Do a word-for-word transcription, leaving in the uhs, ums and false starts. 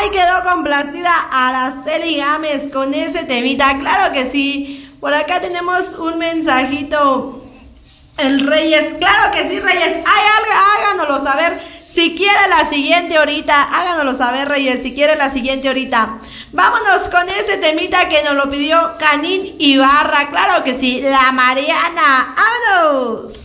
Ay, quedó complacida Araceli Gámez con ese temita. Claro que sí. Por acá tenemos un mensajito. El Reyes, claro que sí, Reyes. Ay, háganoslo saber. Si quiere la siguiente horita, háganoslo saber, Reyes. Si quiere la siguiente horita. Vámonos con este temita que nos lo pidió Canín Ibarra. Claro que sí, la Mariana. ¡Vámonos!